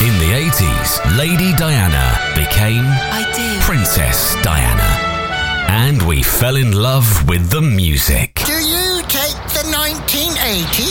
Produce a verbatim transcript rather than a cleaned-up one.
In the eighties, Lady Diana became I do. Princess Diana. And we fell in love with the music. Do you take the nineteen eighties